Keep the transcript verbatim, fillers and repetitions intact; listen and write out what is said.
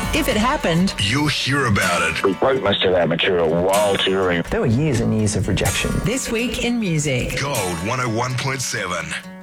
If it happened, you'll hear about it. We wrote most of our material while touring. There were years and years of rejection. This Week in Music. Gold one oh one point seven.